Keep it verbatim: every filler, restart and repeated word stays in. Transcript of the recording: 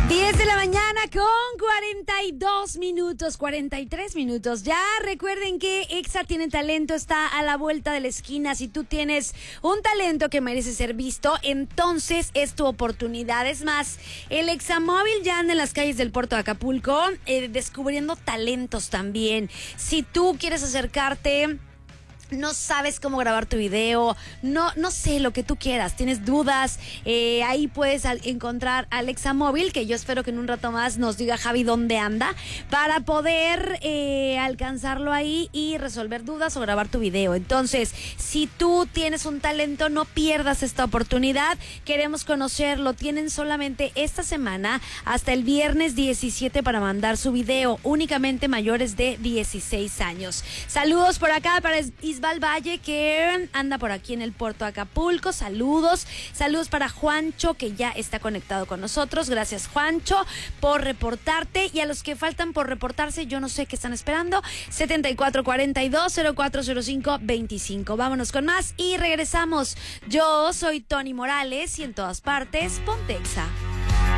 diez de la mañana con cuarenta y dos minutos, cuarenta y tres minutos. Ya recuerden que Exa tiene talento, está a la vuelta de la esquina. Si tú tienes un talento que merece ser visto, entonces es tu oportunidad. Es más, el Examóvil ya anda en las calles del puerto de Acapulco, eh, descubriendo talentos también. Si tú quieres acercarte, no sabes cómo grabar tu video, no, no sé, lo que tú quieras, tienes dudas, eh, ahí puedes al- encontrar al Examóvil, que yo espero que en un rato más nos diga Javi dónde anda, para poder eh, alcanzarlo ahí y resolver dudas o grabar tu video. Entonces, si tú tienes un talento, no pierdas esta oportunidad, queremos conocerlo. Tienen solamente esta semana hasta el viernes diecisiete para mandar su video, únicamente mayores de dieciséis años. Saludos por acá para Isabel Valle, que anda por aquí en el puerto de Acapulco. Saludos, saludos para Juancho, que ya está conectado con nosotros. Gracias, Juancho, por reportarte. Y a los que faltan por reportarse, yo no sé qué están esperando. setenta y cuatro cuarenta y dos cero cuatro cero cinco veinticinco. Vámonos con más y regresamos. Yo soy Tony Morales y en todas partes, ponte Exa.